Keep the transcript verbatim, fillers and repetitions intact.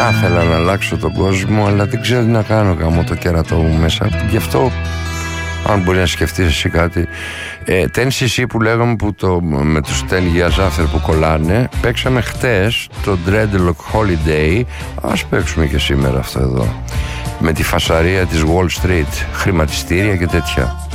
Θα ήθελα να αλλάξω τον κόσμο, αλλά δεν ξέρω τι να κάνω, γάμω το κέρατό μου μέσα. Γι' αυτό, αν μπορεί να σκεφτείς εσύ κάτι, ε, Ten σι σι που λέγαμε, που το, με τους Ten Years After που κολλάνε, παίξαμε χτες το Dreadlock Holiday. Ας παίξουμε και σήμερα αυτό εδώ, με τη φασαρία της Wall Street, χρηματιστήρια και τέτοια.